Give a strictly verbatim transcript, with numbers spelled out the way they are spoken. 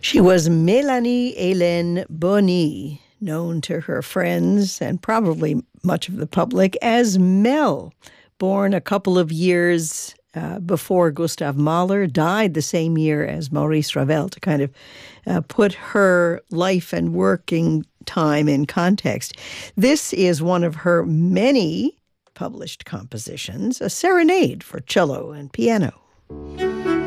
She was Mélanie Hélène Boni, known to her friends and probably much of the public as Mel, born a couple of years uh, before Gustav Mahler, died the same year as Maurice Ravel, to kind of uh, put her life and working time in context. This is one of her many published compositions, a serenade for cello and piano.